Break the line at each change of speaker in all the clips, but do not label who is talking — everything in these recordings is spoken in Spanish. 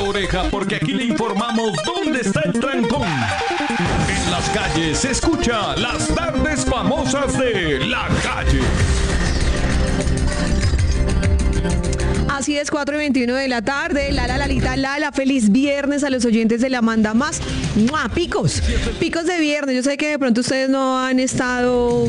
oreja porque aquí le informamos dónde está el trancón. En las calles se escucha las tardes famosas de La Calle.
Así es, 4:21 de la tarde. Lalita, feliz viernes a los oyentes de La Manda Más. ¡Mua! Picos de viernes. Yo sé que de pronto ustedes no han estado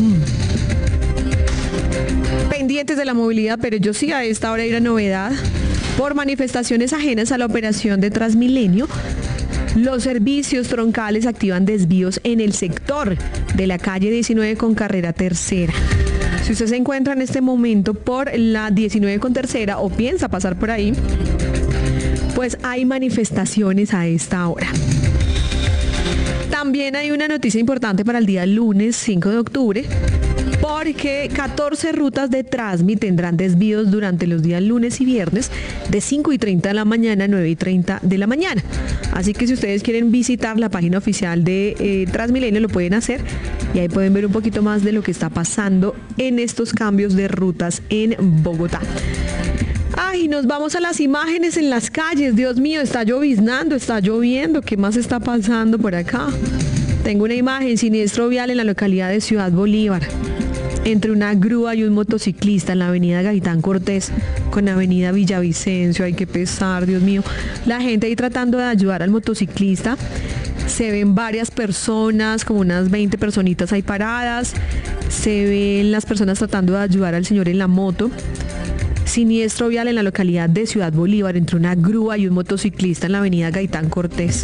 pendientes de la movilidad, pero yo sí. A esta hora hay una novedad. Por manifestaciones ajenas a la operación de Transmilenio, los servicios troncales activan desvíos en el sector de la calle 19 con carrera tercera. Si usted se encuentra en este momento por la 19 con tercera o piensa pasar por ahí, pues hay manifestaciones a esta hora. También hay una noticia importante para el día lunes 5 de octubre, porque 14 rutas de Transmi tendrán desvíos durante los días lunes y viernes de 5:30 de la mañana a 9:30 de la mañana. Así que si ustedes quieren visitar la página oficial de Transmilenio, lo pueden hacer y ahí pueden ver un poquito más de lo que está pasando en estos cambios de rutas en Bogotá. Ay, nos vamos a las imágenes en las calles. Dios mío, está lloviznando, está lloviendo. ¿Qué más está pasando por acá? Tengo una imagen: siniestro vial en la localidad de Ciudad Bolívar, entre una grúa y un motociclista en la avenida Gaitán Cortés con avenida Villavicencio. Ay, qué pesar, Dios mío. La gente ahí tratando de ayudar al motociclista. Se ven varias personas, como unas 20 personitas ahí paradas. Se ven las personas tratando de ayudar al señor en la moto. Siniestro vial en la localidad de Ciudad Bolívar, entre una grúa y un motociclista en la avenida Gaitán Cortés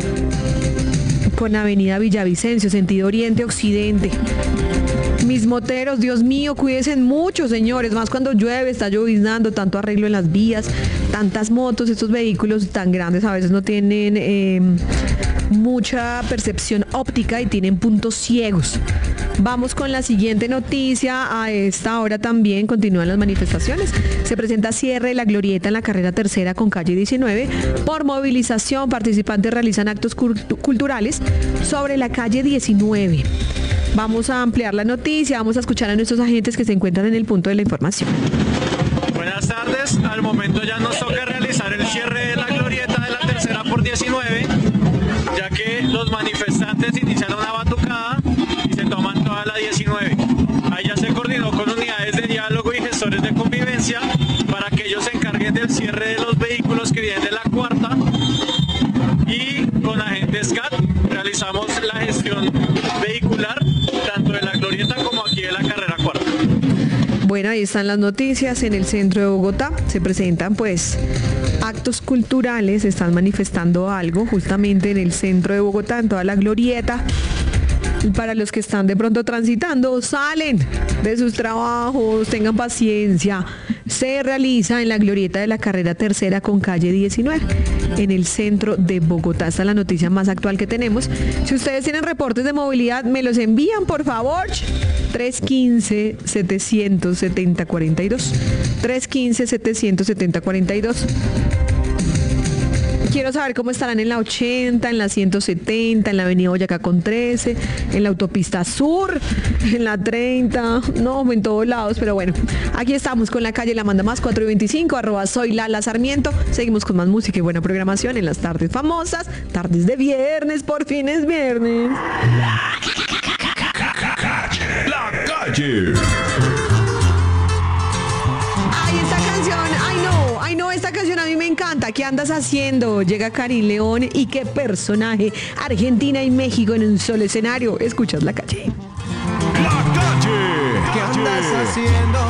con avenida Villavicencio, sentido oriente-occidente. Mis moteros, Dios mío, cuídense mucho, señores, más cuando llueve, está lloviznando, tanto arreglo en las vías, tantas motos. Estos vehículos tan grandes a veces no tienen mucha percepción óptica y tienen puntos ciegos. Vamos con la siguiente noticia. A esta hora también continúan las manifestaciones. Se presenta cierre de la glorieta en la carrera tercera con calle 19. Por movilización, participantes realizan actos culturales sobre la calle 19. Vamos a ampliar la noticia, vamos a escuchar a nuestros agentes que se encuentran en el punto de la información.
Buenas tardes, al momento ya nos toca realizar el cierre de la glorieta de la tercera por 19, ya que los manifestantes iniciaron una batucada y se toman toda la 19. Ahí ya se coordinó con unidades de diálogo y gestores de convivencia para que ellos se encarguen del cierre de los vehículos que vienen de la cuarta, y con agentes CAT realizamos la gestión vehicular tanto de la glorieta como aquí de la carrera cuarta.
Bueno, ahí están las noticias. En el centro de Bogotá se presentan pues actos culturales, se están manifestando algo justamente en el centro de Bogotá, en toda la glorieta. Para los que están de pronto transitando, salen de sus trabajos, tengan paciencia. Se realiza en la glorieta de la carrera tercera con calle 19, en el centro de Bogotá. Esta es la noticia más actual que tenemos. Si ustedes tienen reportes de movilidad, me los envían, por favor. 315-770-42. 315-770-42. Quiero saber cómo estarán en la 80, en la 170, en la avenida Boyacá con 13, en la autopista sur, en la 30, no, en todos lados, pero bueno, aquí estamos con la calle La Manda Más 425, @soy Lala Sarmiento. Seguimos con más música y buena programación en las tardes famosas, tardes de viernes, por fin es viernes.
La Calle.
Esta canción a mí me encanta. ¿Qué andas haciendo? Llega Karim León y qué personaje. Argentina y México en un solo escenario. Escuchas La Calle.
La Calle.
¿Qué andas haciendo?